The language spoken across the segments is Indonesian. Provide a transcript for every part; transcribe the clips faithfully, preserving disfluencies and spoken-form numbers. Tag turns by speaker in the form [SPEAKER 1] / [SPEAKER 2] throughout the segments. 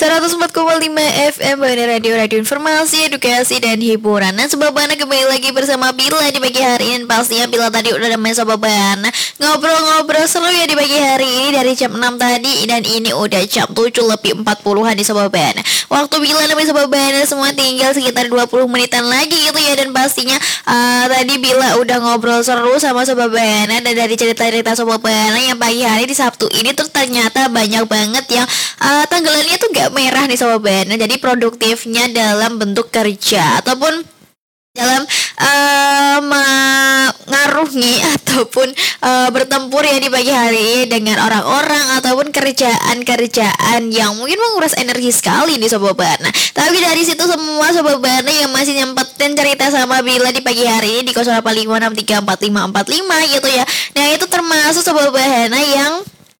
[SPEAKER 1] seratus empat koma lima F M Bana Radio, radio informasi, edukasi, dan hiburan. Nah Sobat Bana, kembali lagi bersama Bila di pagi hari ini. Pastinya Bila tadi udah nemenin Sobat Bana ngobrol-ngobrol seru ya di pagi hari ini dari jam enam tadi. Dan ini udah jam tujuh lebih empat puluhan di Sobat Bana. Waktu Bila nemenin Sobat Bana semua tinggal sekitar dua puluh menitan lagi gitu ya. Dan pastinya uh, tadi Bila udah ngobrol seru sama Sobat Bana. Dan dari cerita-cerita Sobat Bana yang pagi hari di Sabtu ini tuh ternyata banyak banget yang uh, tanggalannya tuh gak merah nih Sobat Bana. Jadi produktifnya dalam bentuk kerja ataupun dalam uh, mengarungi ataupun uh, bertempur ya di pagi hari dengan orang-orang ataupun kerjaan-kerjaan yang mungkin menguras energi sekali nih Sobat Bana. Tapi dari situ semua Sobat Bana yang masih nyempetin cerita sama Bila di pagi hari ini di nol delapan lima enam tiga empat lima empat lima gitu ya. Nah itu termasuk Sobat Bana yang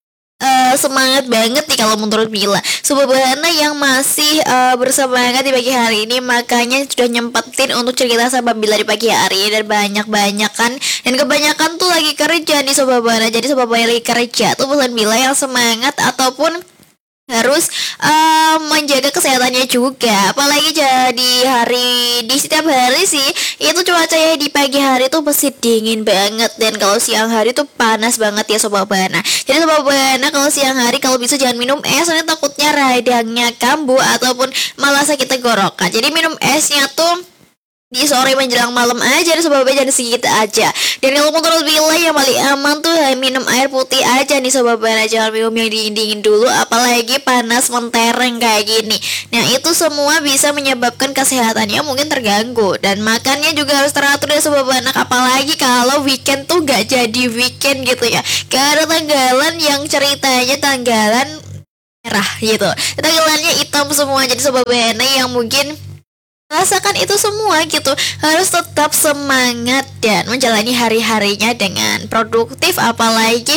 [SPEAKER 1] Uh, semangat banget nih kalau menurut Bila. Sobat Bana yang masih uh, bersemangat di pagi hari ini, makanya sudah nyempetin untuk cerita sama Bila di pagi hari. Dan banyak-banyak kan, dan kebanyakan tuh lagi kerja nih Sobat Bana. Jadi Sobat Bana lagi kerja tuh pesan Bila yang semangat ataupun harus uh, menjaga kesehatannya juga. Apalagi jadi hari di setiap hari sih itu cuacanya di pagi hari tuh pasti dingin banget. Dan kalau siang hari tuh panas banget ya Sobat Bana. Jadi Sobat Bana kalau siang hari kalau bisa jangan minum es, soalnya takutnya radangnya kambuh ataupun malah sakit tenggorokan. Jadi minum esnya tuh di sore menjelang malam aja, Sobat Bana, jangan sedikit aja. Dan kalau menurut Bila yang paling aman tuh minum air putih aja nih Sobat Bana. Jangan minum yang dingin-dingin dulu, apalagi panas mentereng kayak gini. Nah itu semua bisa menyebabkan kesehatannya mungkin terganggu. Dan makannya juga harus teratur ya Sobat Bana. Apalagi kalau weekend tuh gak jadi weekend gitu ya. Karena tanggalan yang ceritanya tanggalan merah gitu, tanggalannya hitam semua. Jadi Sobat Bana yang mungkin rasakan itu semua gitu, harus tetap semangat dan menjalani hari-harinya dengan produktif. Apalagi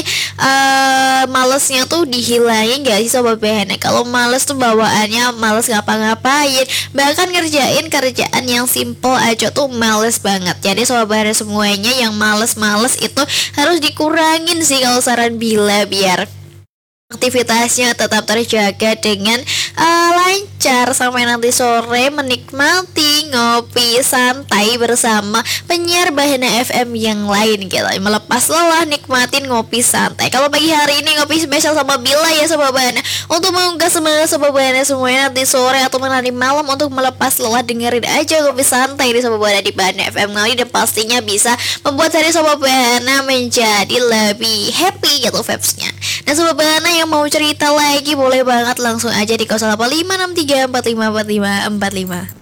[SPEAKER 1] uh, malesnya tuh dihilangin gak sih Sobat Bana? Kalau males tuh bawaannya males ngapa-ngapain, bahkan ngerjain kerjaan yang simple aja tuh males banget. Jadi Sobat Bana semuanya yang males-males itu harus dikurangin sih kalau saran Bila, biar aktivitasnya tetap terjaga dengan uh, lancar sampai nanti sore menikmati ngopi santai bersama penyiar Bana F M yang lain gitu. Melepas lelah nikmatin ngopi santai. Kalau pagi hari ini ngopi spesial sama Bila ya Sobat Bana, untuk mengunggah semangat Sobat Bana semuanya nanti sore atau nanti malam untuk melepas lelah dengerin aja ngopi santai di Sobat Bana di Bana F M kali. Dan pastinya bisa membuat hari Sobat Bana menjadi lebih happy gitu vibes-nya. Dan Sobat Bana yang mau cerita lagi boleh banget langsung aja di nol delapan lima enam tiga empat lima empat lima empat lima.